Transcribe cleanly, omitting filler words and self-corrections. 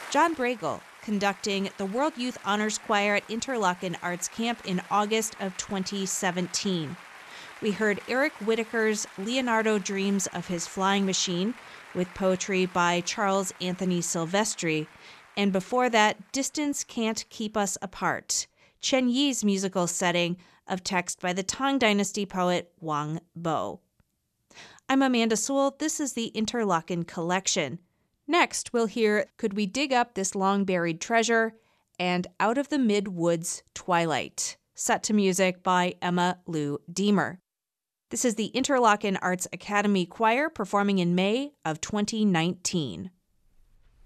John Bregel, conducting the World Youth Honors Choir at Interlochen Arts Camp in August of 2017. We heard Eric Whitaker's Leonardo Dreams of His Flying Machine with poetry by Charles Anthony Silvestri, and before that, Distance Can't Keep Us Apart, Chen Yi's musical setting of text by the Tang Dynasty poet Wang Bo. I'm Amanda Sewell. This is the Interlochen Collection. Next, we'll hear Could We Dig Up This Long Buried Treasure and Out of the Mid-Woods Twilight, set to music by Emma Lou Deemer. This is the Interlochen Arts Academy Choir performing in May of 2019.